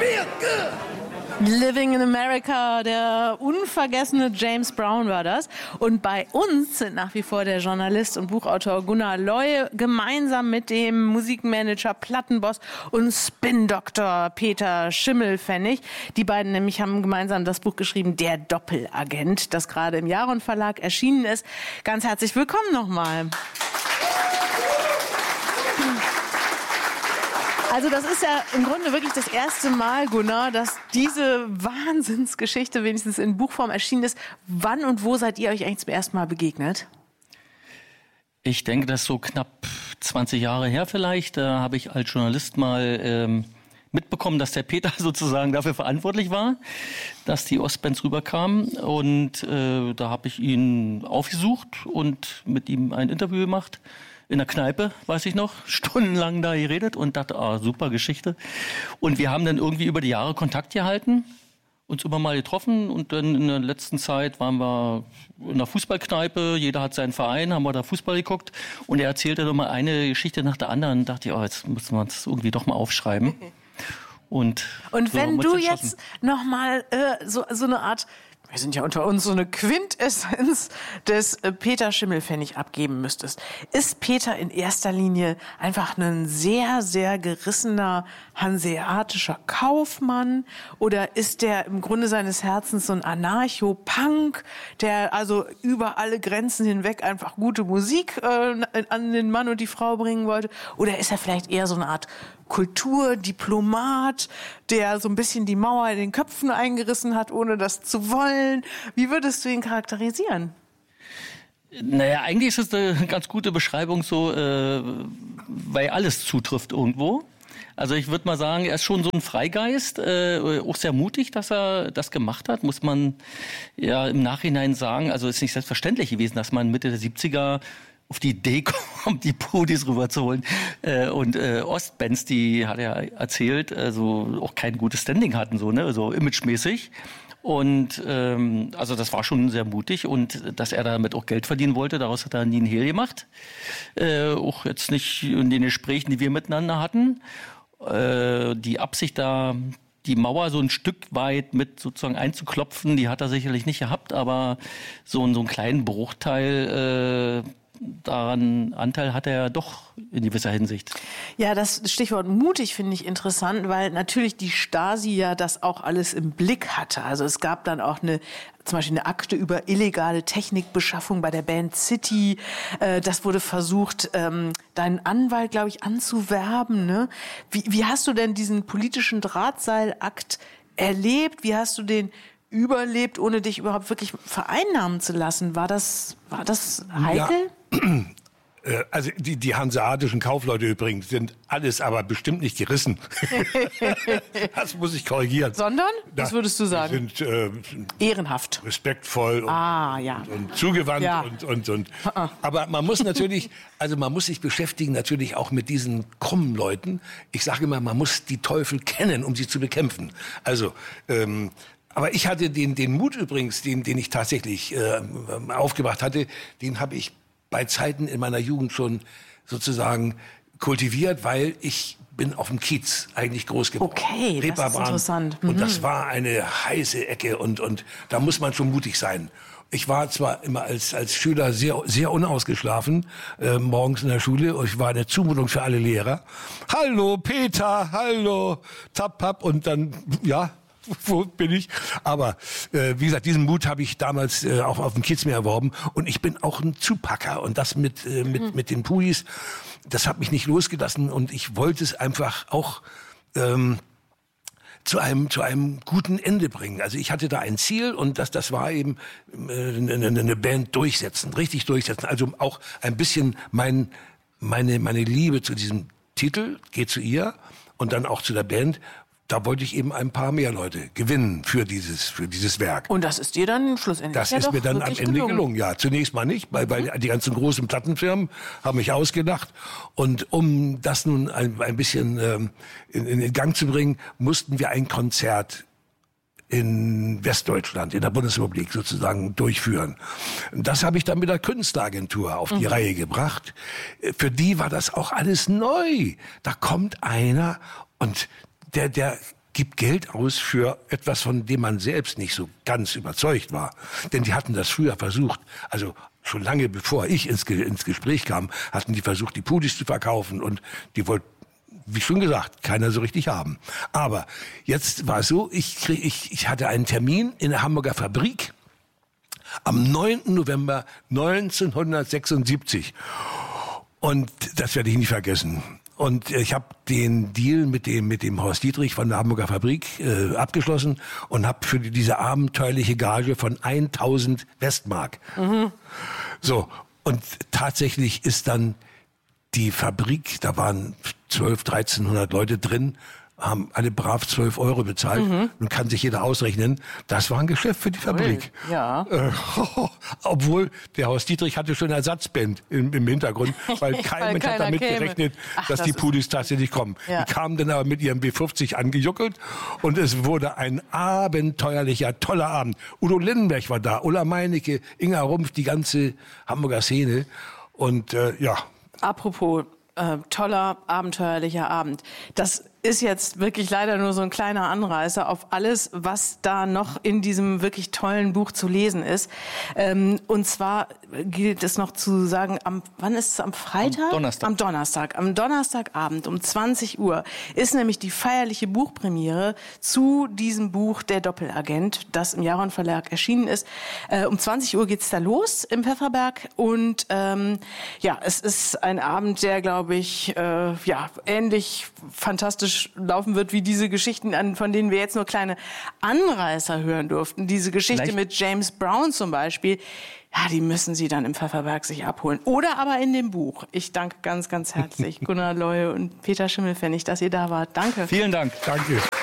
feel good. Living in America, der unvergessene James Brown war das. Und bei uns sind nach wie vor der Journalist und Buchautor Gunnar Loy gemeinsam mit dem Musikmanager, Plattenboss und Spin-Doktor Peter Schimmelpfennig. Die beiden nämlich haben gemeinsam das Buch geschrieben, Der Doppelagent, das gerade im Jaron Verlag erschienen ist. Ganz herzlich willkommen nochmal. Also das ist ja im Grunde wirklich das erste Mal, Gunnar, dass diese Wahnsinnsgeschichte wenigstens in Buchform erschienen ist. Wann und wo seid ihr euch eigentlich zum ersten Mal begegnet? Ich denke, das ist so knapp 20 Jahre her vielleicht. Da habe ich als Journalist mal mitbekommen, dass der Peter sozusagen dafür verantwortlich war, dass die Ostbands rüberkamen. Und da habe ich ihn aufgesucht und mit ihm ein Interview gemacht. In der Kneipe, weiß ich noch, stundenlang da geredet und dachte, super Geschichte. Und wir haben dann irgendwie über die Jahre Kontakt gehalten, uns immer mal getroffen und dann in der letzten Zeit waren wir in der Fußballkneipe, jeder hat seinen Verein, haben wir da Fußball geguckt und er erzählte dann mal eine Geschichte nach der anderen und dachte ich, jetzt müssen wir das irgendwie doch mal aufschreiben. Und wenn du jetzt noch mal so eine Art, wir sind ja unter uns, so eine Quintessenz des Peter Schimmelpfennig abgeben müsstest. Ist Peter in erster Linie einfach ein sehr, sehr gerissener hanseatischer Kaufmann? Oder ist der im Grunde seines Herzens so ein Anarcho-Punk, der also über alle Grenzen hinweg einfach gute Musik an den Mann und die Frau bringen wollte? Oder ist er vielleicht eher so eine Art Kulturdiplomat, der so ein bisschen die Mauer in den Köpfen eingerissen hat, ohne das zu wollen? Wie würdest du ihn charakterisieren? Naja, eigentlich ist es eine ganz gute Beschreibung so, weil alles zutrifft irgendwo. Also ich würde mal sagen, er ist schon so ein Freigeist, auch sehr mutig, dass er das gemacht hat, muss man ja im Nachhinein sagen. Also es ist nicht selbstverständlich gewesen, dass man Mitte der 70er auf die Idee kommt, die Pudis rüberzuholen. Und Ostbands, die hat er erzählt, also auch kein gutes Standing hatten, so, ne, so imagemäßig. Und also das war schon sehr mutig und dass er damit auch Geld verdienen wollte, daraus hat er nie einen Hehl gemacht. Auch jetzt nicht in den Gesprächen, die wir miteinander hatten. Die Absicht da, die Mauer so ein Stück weit mit sozusagen einzuklopfen, die hat er sicherlich nicht gehabt, aber so einen kleinen Bruchteil daran Anteil hat er ja doch in gewisser Hinsicht. Ja, das Stichwort mutig finde ich interessant, weil natürlich die Stasi ja das auch alles im Blick hatte. Also es gab dann auch zum Beispiel eine Akte über illegale Technikbeschaffung bei der Band City. Das wurde versucht, deinen Anwalt, glaube ich, anzuwerben. Ne? Wie hast du denn diesen politischen Drahtseilakt erlebt? Wie hast du den überlebt, ohne dich überhaupt wirklich vereinnahmen zu lassen? War das heikel? Ja. Also die hanseatischen Kaufleute übrigens sind alles aber bestimmt nicht gerissen. Das muss ich korrigieren. Sondern? Was würdest du sagen? Sind ehrenhaft. Respektvoll und zugewandt. Ja. Und. Aber man muss natürlich, man muss sich beschäftigen natürlich auch mit diesen krummen Leuten. Ich sage immer, man muss die Teufel kennen, um sie zu bekämpfen. Also, aber ich hatte den Mut übrigens, den ich tatsächlich aufgebracht hatte, den habe ich bei Zeiten in meiner Jugend schon sozusagen kultiviert, weil ich bin auf dem Kiez eigentlich groß geworden. Okay, das ist interessant. Und das war eine heiße Ecke und da muss man schon mutig sein. Ich war zwar immer als Schüler sehr, sehr unausgeschlafen, morgens in der Schule. Ich war eine Zumutung für alle Lehrer. Hallo Peter, hallo, tap, tap. Und dann, ja, wo bin ich? Aber wie gesagt, diesen Mut habe ich damals auch auf dem Kiez mir erworben. Und ich bin auch ein Zupacker. Und das mit den Pudis, das hat mich nicht losgelassen. Und ich wollte es einfach auch zu einem guten Ende bringen. Also ich hatte da ein Ziel und das war eben eine Band durchsetzen, richtig durchsetzen. Also auch ein bisschen meine Liebe zu diesem Titel, Geh zu ihr, und dann auch zu der Band. Da wollte ich eben ein paar mehr Leute gewinnen für dieses Werk. Und das ist dir dann schlussendlich Das ist mir dann am Ende gelungen. Ja, zunächst mal nicht, weil die ganzen großen Plattenfirmen haben mich ausgedacht. Und um das nun ein bisschen in Gang zu bringen, mussten wir ein Konzert in Westdeutschland, in der Bundesrepublik sozusagen durchführen. Das habe ich dann mit der Künstleragentur auf die Reihe gebracht. Für die war das auch alles neu. Da kommt einer und der gibt Geld aus für etwas, von dem man selbst nicht so ganz überzeugt war. Denn die hatten das früher versucht, also schon lange bevor ich ins Gespräch kam, hatten die versucht, die Pudis zu verkaufen und die wollten, wie schon gesagt, keiner so richtig haben. Aber jetzt war es so, ich hatte einen Termin in der Hamburger Fabrik am 9. November 1976. Und das werde ich nie vergessen. Und ich habe den Deal mit dem Horst Dietrich von der Hamburger Fabrik abgeschlossen und habe für diese abenteuerliche Gage von 1000 Westmark. So, und tatsächlich ist dann die Fabrik, da waren 1300 Leute drin, haben alle brav 12 € bezahlt. Nun kann sich jeder ausrechnen, das war ein Geschäft für die Fabrik. Ja. Obwohl der Horst Dietrich hatte schon Ersatzband im Hintergrund, weil kein Mensch hat damit gerechnet, dass die Pudis tatsächlich kommen. Ja. Die kamen dann aber mit ihrem B50 angejuckelt und es wurde ein abenteuerlicher, toller Abend. Udo Lindenberg war da, Ulla Meinecke, Inga Rumpf, die ganze Hamburger Szene und ja. Apropos toller, abenteuerlicher Abend. Das ist jetzt wirklich leider nur so ein kleiner Anreißer auf alles, was da noch in diesem wirklich tollen Buch zu lesen ist. Und zwar gilt es noch zu sagen, wann ist es? Am Freitag? Am Donnerstag. Am Donnerstag. Am Donnerstagabend um 20 Uhr ist nämlich die feierliche Buchpremiere zu diesem Buch Der Doppelagent, das im Jaron Verlag erschienen ist. Um 20 Uhr geht's da los im Pfefferberg und ja, es ist ein Abend, der, glaube ich, ja, ähnlich fantastisch laufen wird wie diese Geschichten, von denen wir jetzt nur kleine Anreißer hören durften. Diese Geschichte mit James Brown zum Beispiel, ja, die müssen Sie dann im Pfefferberg sich abholen. Oder aber in dem Buch. Ich danke ganz, ganz herzlich Gunnar Loye und Peter Schimmelpfennig, dass ihr da wart. Danke. Vielen Dank. Danke.